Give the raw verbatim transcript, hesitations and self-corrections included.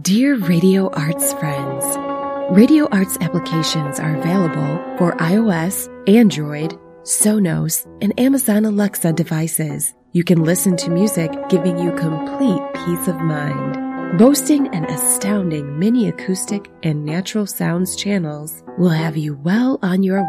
Dear Radio Arts friends, Radio Arts applications are available for iOS, Android, Sonos, and Amazon Alexa devices. You can listen to music giving you complete peace of mind. Boasting an astounding mini acoustic and natural sounds channels will have you well on your